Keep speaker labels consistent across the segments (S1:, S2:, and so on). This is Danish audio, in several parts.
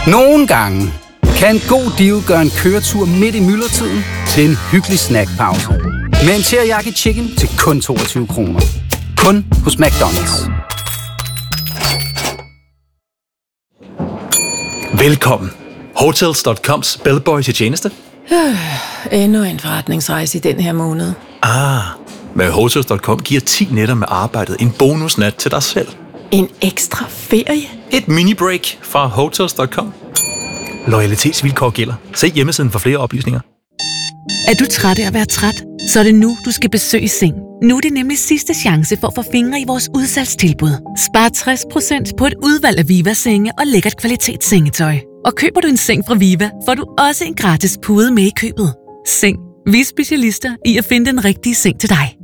S1: Nogle gange kan en god deal gøre en køretur midt i myldretiden til en hyggelig snackpause. Med en teriyaki chicken til kun 22 kroner. Kun hos McDonald's.
S2: Velkommen. Hotels.coms bellboy til tjeneste.
S3: Endnu en forretningsrejse i den her måned.
S2: Med Hotels.com giver 10 nætter med arbejdet en bonusnat til dig selv.
S3: En ekstra ferie?
S2: Et mini-break fra Hotels.com. Loyalitetsvilkår gælder. Se hjemmesiden for flere oplysninger.
S4: Er du træt af at være træt? Så er det nu, du skal besøge Seng. Nu er det nemlig sidste chance for at få fingre i vores udsalgstilbud. Spar 60% på et udvalg af Viva-senge og lækkert kvalitetssengetøj. Og køber du en seng fra Viva, får du også en gratis pude med i købet. Seng. Vi er specialister i at finde den rigtige seng til dig.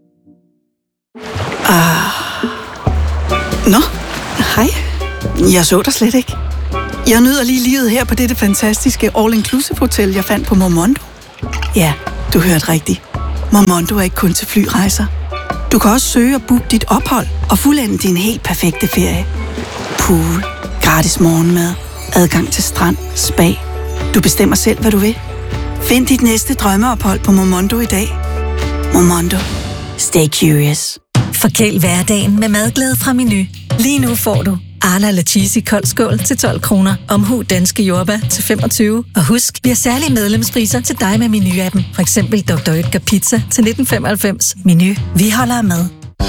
S5: Nå, hej. Jeg så dig slet ikke. Jeg nyder lige livet her på dette fantastiske all-inclusive hotel, jeg fandt på Momondo. Ja, du hørte rigtigt. Momondo er ikke kun til flyrejser. Du kan også søge og booke dit ophold og fuldende din helt perfekte ferie. Pool, gratis morgenmad, adgang til strand, spa. Du bestemmer selv, hvad du vil. Find dit næste drømmeophold på Momondo i dag. Momondo. Stay curious.
S6: Forkæl hverdagen med madglæde fra Menu. Lige nu får du Arla eller cheesy koldskål til 12 kroner, omhu danske jordbær til 25. Og husk, vi har særlige medlemspriser til dig med Menu-appen. For eksempel Dr. Oetker Pizza til 1995. Menu. Vi holder med.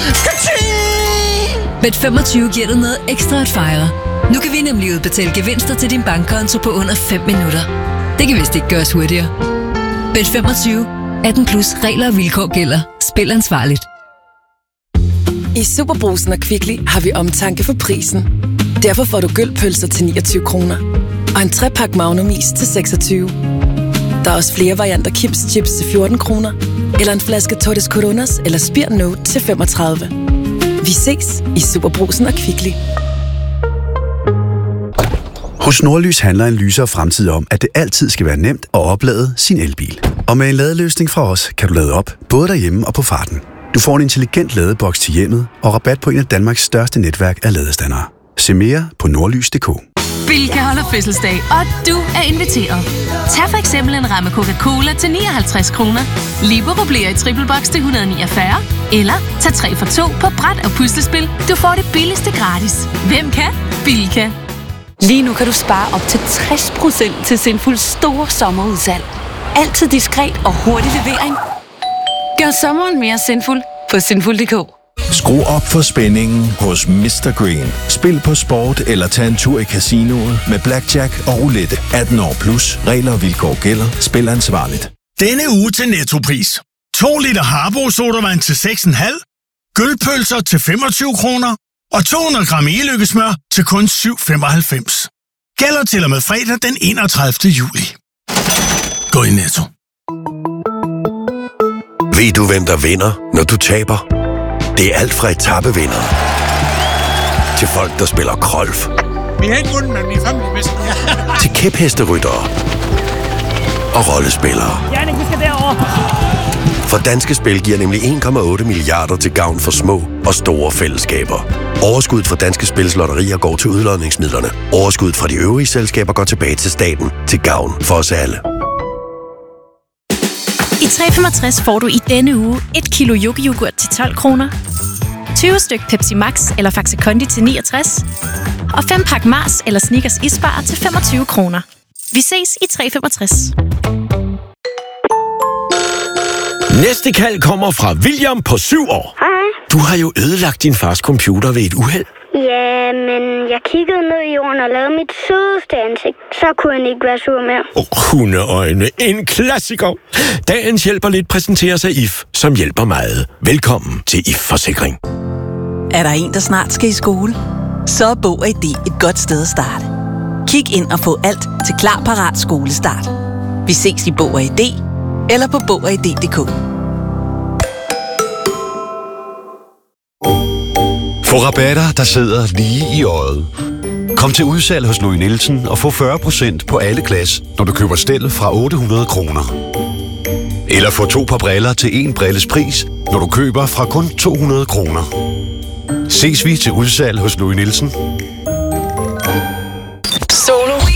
S7: Bet25 giver dig noget ekstra at fejre. Nu kan vi nemlig udbetale gevinster til din bankkonto på under 5 minutter. Det kan vist ikke gøres hurtigere. Bet25. 18 plus regler og vilkår gælder. Spil ansvarligt.
S8: I Superbrugsen og Kvickly har vi omtanke for prisen. Derfor får du gølpølser til 29 kroner. Og en 3-pakke Magnum is til 26. Der er også flere varianter Kims Chips til 14 kroner. Eller en flaske Tortes Coronas eller Spir Note til 35. Vi ses i Superbrugsen og Kvickly.
S9: Hos Nordlys handler en lysere fremtid om, at det altid skal være nemt at oplade sin elbil. Og med en ladeløsning fra os, kan du lade op, både derhjemme og på farten. Du får en intelligent ladeboks til hjemmet og rabat på en af Danmarks største netværk af ladestandere. Se mere på nordlys.dk.
S4: Bilka holder fødselsdag, og du er inviteret. Tag for eksempel en ramme Coca-Cola til 59 kroner. Libero bliver i triple box til 149. Eller tag 3 for 2 på bræt og puslespil. Du får det billigste gratis. Hvem kan? Bilka.
S10: Lige nu kan du spare op til 60% til Sinfuls store sommerudsalg. Altid diskret og hurtig levering. Gør sommeren mere sinful på sinful.dk.
S11: Skru op for spændingen hos Mr. Green. Spil på sport eller tag en tur i casinoet med blackjack og roulette. 18 år plus. Regler og vilkår gælder. Spil ansvarligt.
S12: Denne uge til Nettopris. 2 liter Harbo sodavand til 6,5. Gølpølser til 25 kroner. Og 200 gram e-lykkesmør til kun 7,95. Gælder til og med fredag den 31. juli. Gå i Netto.
S13: Ved du, hvem der vinder, når du taber? Det er alt fra etappevinder til folk, der spiller golf.
S14: Vi har ikke vundet, men vi er family.
S13: Til kæphesteryttere og rollespillere.
S14: Jannik, vi skal derover.
S13: For Danske Spil giver nemlig 1,8 milliarder til gavn for små og store fællesskaber. Overskuddet fra Danske Spils lotterier går til udlodningsmidlerne. Overskuddet fra de øvrige selskaber går tilbage til staten til gavn for os alle.
S15: I 365 får du i denne uge 1 kilo yoghurt til 12 kroner, 20 styk Pepsi Max eller Faxe Kondi til 69, og 5 pak Mars eller Snickers isbar til 25 kroner. Vi ses i 365.
S16: Næste kald kommer fra William på 7 år.
S17: Hej.
S16: Du har jo ødelagt din fars computer ved et uheld.
S17: Ja, men jeg kiggede ned i jorden og lavede mit sødeste ansigt. Så kunne han ikke være sur mere.
S16: Hundeøjne, en klassiker. Dagens hjælper lidt præsenteres af IF, som hjælper meget. Velkommen til IF Forsikring.
S6: Er der en, der snart skal i skole? Så er Bog og ID et godt sted at starte. Kig ind og få alt til klar, parat skolestart. Vi ses i Bog og ID eller på bogogid.dk.
S18: Få rabatter, der sidder lige i øjet. Kom til udsalg hos Louis Nielsen og få 40% på alle glas, når du køber stel fra 800 kroner. Eller få 2 par briller til 1 brilles pris, når du køber fra kun 200 kroner. Ses vi til udsalg hos Louis Nielsen.
S8: Solo